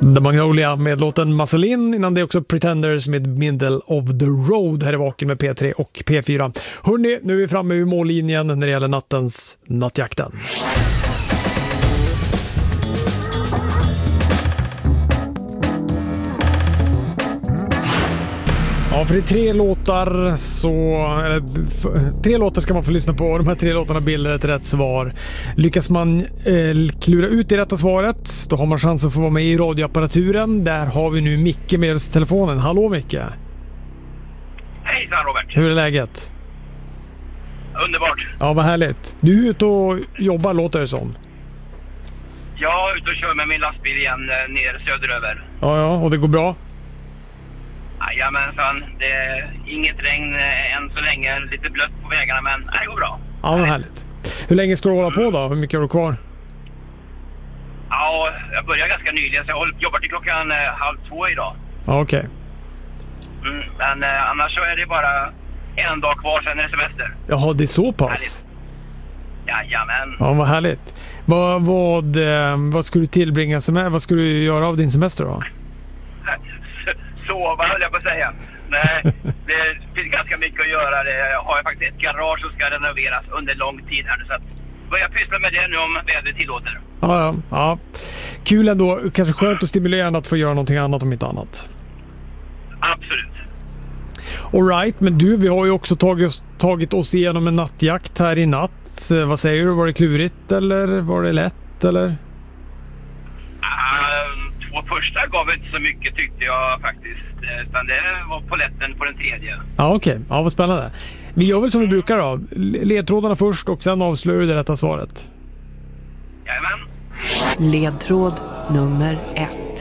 The Magnolia med låten Muscle. Innan det också Pretenders med Middle of the Road. Här är Vaken med P3 och P4. Hörrni, nu är vi framme vid mållinjen när det gäller nattens nattjakten. Ja, för det är tre låtar ska man få lyssna på, och de här 3 låtarna bildar ett rätt svar. Lyckas man klura ut det rätta svaret, då har man chans att få vara med i radioapparaturen. Där har vi nu Micke med oss i telefonen. Hallå Micke. Hejsan Robert. Hur är läget? Underbart. Ja, vad härligt. Du är ute och jobbar, låter det som. Jag är ute och kör med min lastbil igen ner söderöver. Ja, och det går bra? Jajamensan, det är inget regn än så länge, lite blött på vägarna, men det går bra. Ja, vad härligt. Hur länge ska du hålla på då? Hur mycket har du kvar? Ja, jag börjar ganska nyligen, så jag jobbar till klockan 1:30 idag. Ja, okej. Men annars så är det bara en dag kvar, sen är det semester. Jaha, det är så pass? Jajamän. Ja, vad härligt. Vad ska du tillbringa vad ska du göra av din semester då? Sova, höll jag på att säga. Nej, det finns ganska mycket att göra. Jag har faktiskt ett garage som ska renoveras under lång tid här nu, så att börja pyssla med det nu om vädret tillåter. Ja. Kul ändå. Kanske skönt och stimulerande att få göra någonting annat om inte annat. Absolut. All right, men du, vi har ju också tagit oss igenom en nattjakt här i natt. Vad säger du? Var det klurigt eller var det lätt eller? Två första gav inte så mycket tyckte jag faktiskt. Utan det var på lätten på den tredje. Ja, okej. Ja, vad spännande. Vi gör väl som vi brukar då. Ledtrådarna först och sen avslöjar du det rätta svaret. Jajamän. Ledtråd nummer 1.